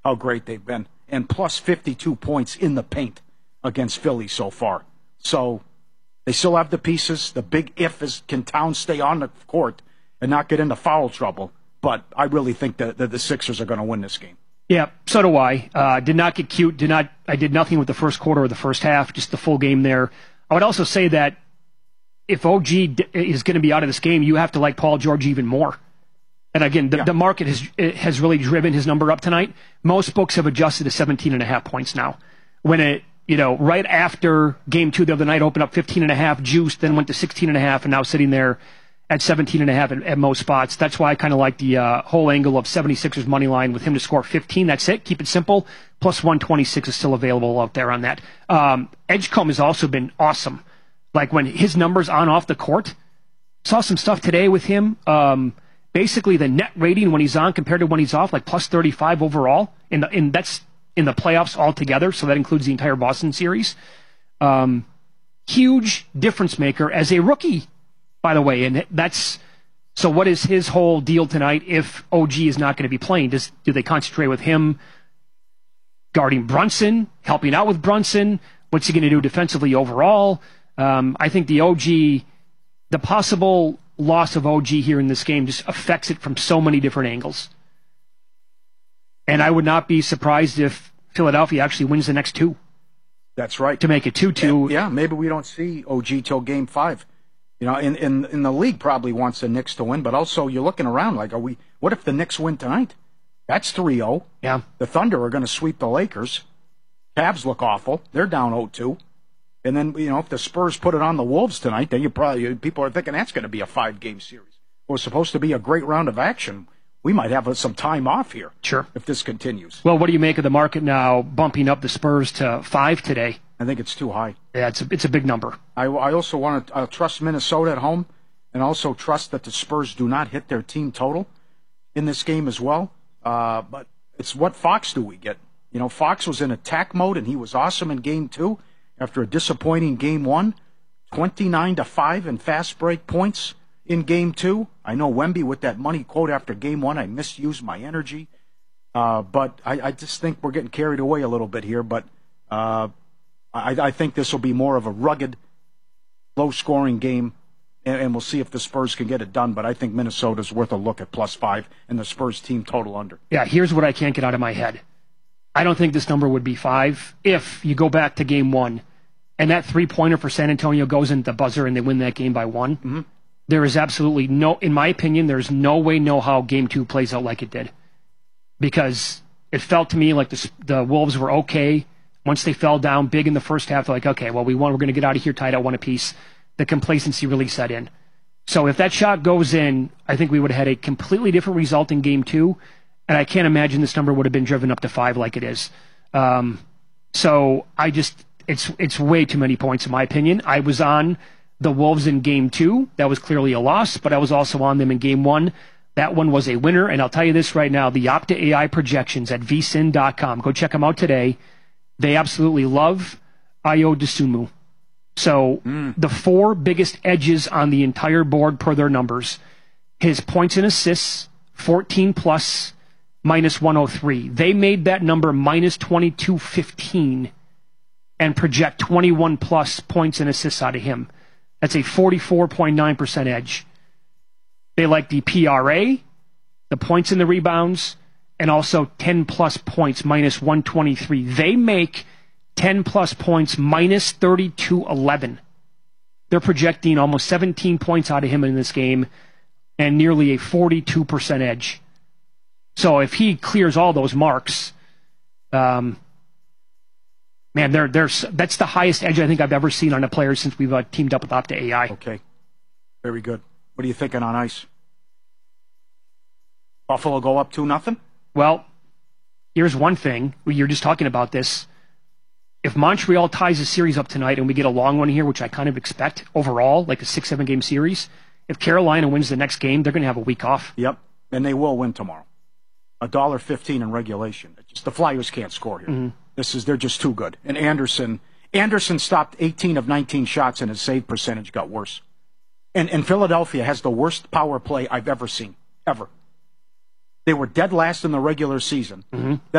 how great they've been. And plus 52 points in the paint against Philly so far. So they still have the pieces. The big if is, can Towns stay on the court and not get into foul trouble? But I really think that the Sixers are going to win this game. Yeah, so do I. Did not get cute. I did nothing with the first quarter or the first half, just the full game there. I would also say that if OG is going to be out of this game, you have to like Paul George even more. And again, the market has really driven his number up tonight. Most books have adjusted to 17.5 points now. When it, right after game 2 the other night, opened up 15.5, juiced, then went to 16.5, and now sitting there at 17.5 at most spots. That's why I kind of like the whole angle of 76ers money line with him to score 15. That's it. Keep it simple. Plus 126 is still available out there on that. Edgecombe has also been awesome. Like when his numbers on off the court, saw some stuff today with him. Basically, the net rating when he's on compared to when he's off, like plus 35 overall, that's in the playoffs altogether, so that includes the entire Boston series. Huge difference maker as a rookie, by the way. And so what is his whole deal tonight if OG is not going to be playing? Do they concentrate with him guarding Brunson, helping out with Brunson? What's he going to do defensively overall? I think the possible loss of OG here in this game just affects it from so many different angles. And I would not be surprised if Philadelphia actually wins the next 2. That's right. To make it 2-2. Yeah, maybe we don't see OG till game 5. In the league probably wants the Knicks to win, but also you're looking around like, what if the Knicks win tonight? That's 3-0. Yeah. The Thunder are going to sweep the Lakers. Cavs look awful. They're down 0-2. And then, if the Spurs put it on the Wolves tonight, then people are thinking that's going to be a 5-game series. It was supposed to be a great round of action. We might have some time off here. Sure. If this continues. Well, what do you make of the market now bumping up the Spurs to 5 today? I think it's too high. Yeah, it's a big number. I also want to trust Minnesota at home and also trust that the Spurs do not hit their team total in this game as well. But it's what Fox do we get? Fox was in attack mode, and he was awesome in game 2. After a disappointing game 1, 29-5 in fast break points in game 2. I know Wemby with that money quote after game 1, I misused my energy. But I just think we're getting carried away a little bit here. But I think this will be more of a rugged, low-scoring game, and we'll see if the Spurs can get it done. But I think Minnesota's worth a look at +5 and the Spurs team total under. Yeah, here's what I can't get out of my head. I don't think this number would be 5 if you go back to game 1 and that 3-pointer for San Antonio goes into the buzzer and they win that game by 1. Mm-hmm. There is absolutely in my opinion, there's no way, no how game 2 plays out like it did. Because it felt to me like the Wolves were okay. Once they fell down big in the first half, they're like, okay, well, we're going to get out of here tied at 1 apiece. The complacency really set in. So if that shot goes in, I think we would have had a completely different result in game 2. And I can't imagine this number would have been driven up to 5 like it is. So it's way too many points in my opinion. I was on the Wolves in game 2. That was clearly a loss, but I was also on them in game 1. That one was a winner. And I'll tell you this right now, the Opta AI projections at vsin.com. Go check them out today. They absolutely love Ayo Dosunmu. So the 4 biggest edges on the entire board per their numbers. His points and assists, 14 plus, minus 103. They made that number minus 2215 and project 21 plus points and assists out of him. That's a 44.9% edge. They like the PRA, the points and the rebounds, and also 10 plus points, minus 123. They make 10 plus points, minus 3211. They're projecting almost 17 points out of him in this game and nearly a 42% edge. So if he clears all those marks, man, that's the highest edge I think I've ever seen on a player since we've teamed up with Opta AI. Okay, very good. What are you thinking on ice? Buffalo go up 2-0? Well, here's one thing. You're just talking about this. If Montreal ties the series up tonight and we get a long one here, which I kind of expect overall, like a 6-7 game series, if Carolina wins the next game, they're going to have a week off. Yep, and they will win tomorrow. $1.15 in regulation. Just the Flyers can't score here. Mm-hmm. They're just too good. And Anderson stopped 18 of 19 shots, and his save percentage got worse. And Philadelphia has the worst power play I've ever seen, ever. They were dead last in the regular season. Mm-hmm.